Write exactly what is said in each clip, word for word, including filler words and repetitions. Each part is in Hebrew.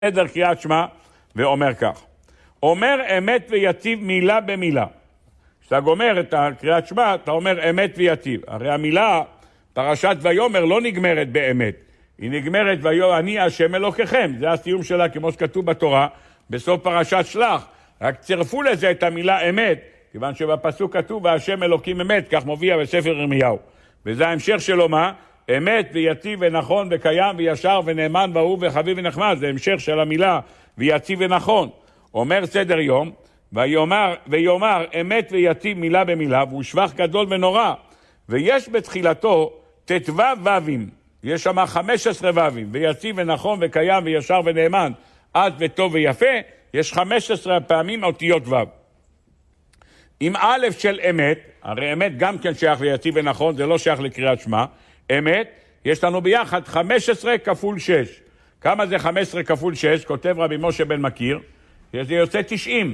סדר קריאת שמע ואומר כך. אומר אמת ויציב מילה במילה. כשאתה גומר את קריאת שמע, אתה אומר אמת ויציב. הרי המילה, פרשת ויאמר, לא נגמרת באמת. היא נגמרת ויאמר, אני השם אלוקיכם. זה הסיום שלה, כמו שכתוב בתורה, בסוף פרשת שלח. רק צירפו לזה את המילה אמת, כיוון שבפסוק כתוב, והשם אלוקים אמת, כך מופיע בספר ירמיהו. וזה ההמשך שלו מה? אמת ויציב ונכון וקיים וישר ונאמן ואהוב וחביב ונחמד. זה המשך של המילה ויציב ונכון. אומר סדר יום, ויאמר, ויאמר אמת ויציב מילה במילה, והוא שבח גדול ונורא. ויש בתחילתו תתו וווים, יש שם חמש עשרה וווים, ויציב ונכון וקיים וישר ונאמן, עד וטוב ויפה, יש חמש עשרה פעמים אותיות וו. עם א' של אמת, הרי אמת גם כן שייך ליציב ונכון, זה לא שייך לקריאת שמע, אמת, יש לנו ביחד חמש עשרה כפול שש. כמה זה חמש עשרה כפול שש? כותב רבי משה בן מכיר, זה יוצא תשעים.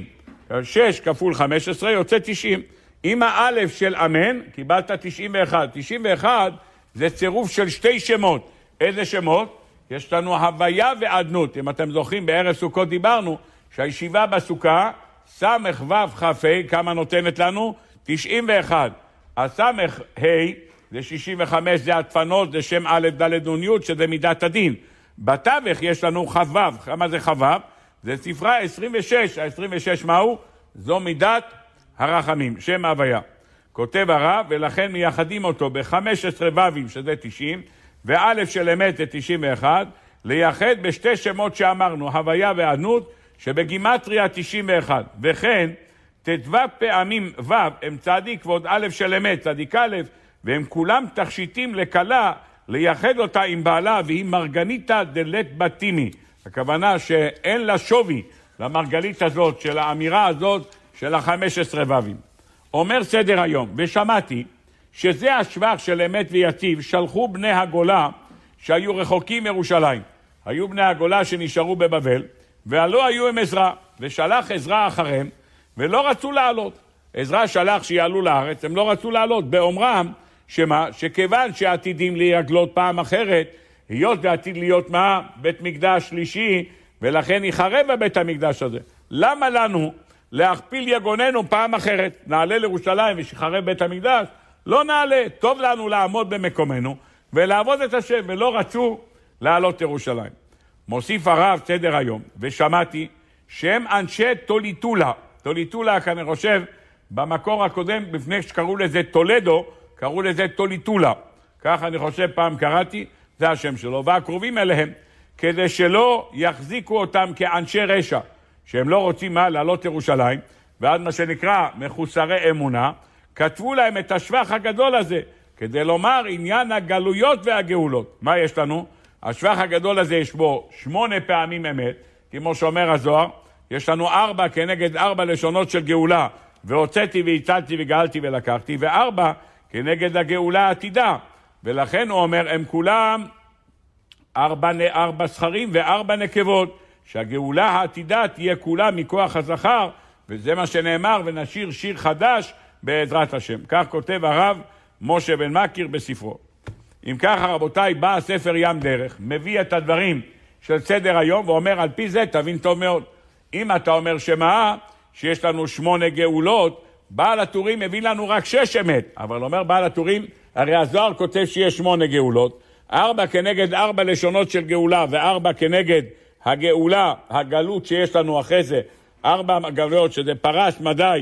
שש כפול חמש עשרה יוצא תשעים. עם האלף של אמן, קיבלת תשעים ואחת. תשעים ואחת זה צירוף של שתי שמות. איזה שמות? יש לנו הוויה ועדנות. אם אתם זוכרים, בערב סוכות דיברנו, שהישיבה בסוכה, סמך וו חפי, כמה נותנת לנו? תשעים ואחת. הסמך ה' זה שישים וחמש, זה הדפנות, זה שם א' ד' נ' י', שזה מידת הדין. בתווך יש לנו חו"ב. כמה זה חו"ב? זה ספרה עשרים ושש. ה-עשרים ושש מהו? זו מידת הרחמים, שם הוויה. כותב הרב, ולכן מייחדים אותו ב-חמש עשרה ו"ים, שזה תשעים, וא' של אמת זה תשעים ואחת, לייחד בשתי שמות שאמרנו, הוויה ועדנות, שבגימטריה תשעים ואחת. וכן, תתו פעמים ו' הם צדיק ועוד א' של אמת, צדיק א', והם כולם תכשיטים לקלה, לייחד אותה עם בעלה, והיא מרגניתא דלת בתימי. הכוונה שאין לה שווי למרגלית הזאת, של האמירה הזאת, של החמש עשרה ו"ים. אומר סדר היום, ושמעתי שזה השבח של אמת ויציב, שלחו בני הגולה שהיו רחוקים מירושלים. היו בני הגולה שנשארו בבבל, והלא היו עם עזרא, ושלח עזרא אחריהם, ולא רצו לעלות. עזרא שלח שיעלו לארץ, הם לא רצו לעלות, באומרם, שמה? שכיוון שעתידים להגלות פעם אחרת, היות ועתיד להיות מה? בית מקדש שלישי, ולכן יחרב בית המקדש הזה. למה לנו להכפיל יגוננו פעם אחרת? נעלה לירושלים ושיחרב בית המקדש? לא נעלה. טוב לנו לעמוד במקומנו ולעבוד את השם, ולא רצו לעלות לירושלים. מוסיף הרב סדר היום, ושמעתי שהם אנשי טוליטולה. טוליטולה, כאן אני חושב, במקור הקודם, בפני שקראו לזה טולדו, קראו לזה טוליטולה. כך אני חושב פעם קראתי, זה השם שלו, והקרובים אליהם, כדי שלא יחזיקו אותם כאנשי רשע, שהם לא רוצים מה לעלות ירושלים, ועד מה שנקרא מחוסרי אמונה, כתבו להם את השבח הגדול הזה, כדי לומר עניין הגלויות והגאולות. מה יש לנו? השבח הגדול הזה יש בו שמונה פעמים אמת, כמו שאומר הזוהר, יש לנו ארבע כנגד ארבע לשונות של גאולה, והוצאתי והצלתי וגאלתי ולקחתי, וארבע כנגד הגאולה העתידה. ולכן הוא אומר, הם כולם ארבע, ארבע זכרים וארבע נקבות, שהגאולה העתידה תהיה כולה מכוח הזכר, וזה מה שנאמר, ונשיר שיר חדש בעזרת השם. כך כותב הרב משה בן מכיר בספרו. אם ככה רבותיי, בא הספר ים דרך, מביא את הדברים של סדר היום, ואומר על פי זה, תבין טוב מאוד. אם אתה אומר שמה, שיש לנו שמונה גאולות, בעל הטורים מביא לנו רק שש אמת, אבל אומר בעל הטורים, הרי הזוהר כותב שיש שמונה גאולות, ארבע כנגד ארבע לשונות של גאולה, וארבע כנגד הגאולה, הגלות שיש לנו אחרי זה, ארבע גאולות שזה פרס מדי,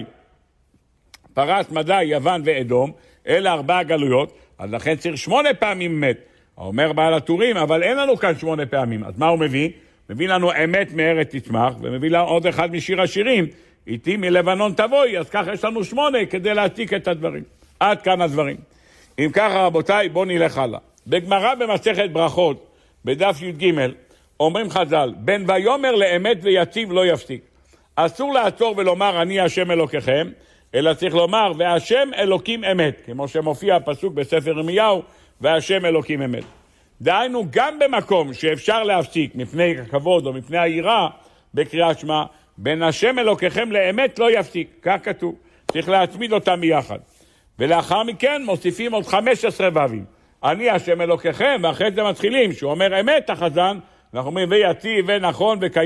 פרס מדי, יוון ואדום, אלה ארבע גלויות, אז לכן צריך שמונה פעמים אמת. אומר בעל הטורים, אבל אין לנו כאן שמונה פעמים, אז מה הוא מביא? מביא לנו אמת מארץ תצמח, ומביא לנו עוד אחד משיר השירים, איתי מלבנון תבואי, אז ככה יש לנו שמונה כדי להעתיק את הדברים. עד כאן הדברים. אם ככה רבותיי, בואו נלך הלאה. בגמרא במסכת ברכות, בדף י"ג, אומרים חז"ל, בין ויאמר לאמת ויציב לא יפסיק. אסור לעצור ולומר אני השם אלוקיכם, אלא צריך לומר והשם אלוקים אמת, כמו שמופיע הפסוק בספר ירמיהו, והשם אלוקים אמת. דהיינו גם במקום שאפשר להפסיק מפני הכבוד או מפני העירה בקריאת שמע, בין השם אלוקיכם לאמת לא יפסיק, כך כתוב. צריך להצמיד אותם ביחד. ולאחר מכן מוסיפים עוד חמש עשרה ו"ים. אני השם אלוקיכם, ואחרי זה מתחילים, שהוא אומר אמת החזן, אנחנו אומרים ויטיב ונכון וקיים.